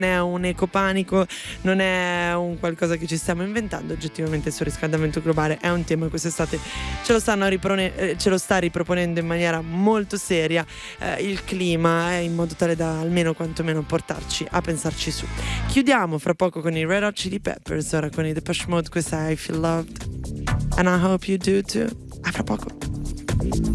è un ecopanico, non è un qualcosa che ci stiamo inventando. Oggettivamente il surriscaldamento globale è un tema, quest'estate ce lo sta riproponendo in maniera molto seria il clima, in modo tale da almeno quantomeno portarci a pensarci su. Chiudiamo fra poco con i Red Hot Chili Peppers, ora con i Depeche Mode, questa è I Feel Loved and I Hope You Do Too. A fra poco.